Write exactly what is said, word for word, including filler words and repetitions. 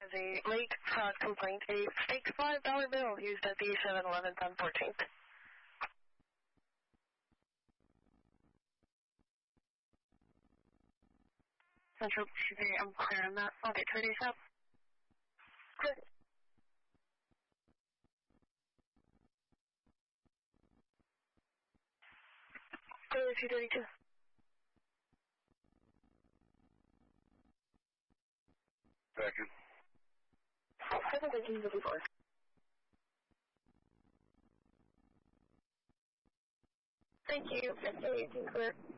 a late fraud complaint, a fake five dollar bill used at the seven eleven on fourteenth. Central, I'm clear on that. I'll get to it ASAP. Clear. Clear two thirty-two. Second. seven thirteen fifty-four. Thank you. fifty eighteen clear.